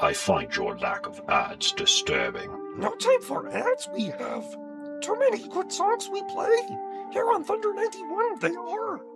I find your lack of ads disturbing. No time for ads we have. Too many good songs we play. Here on Thunder 91 they are.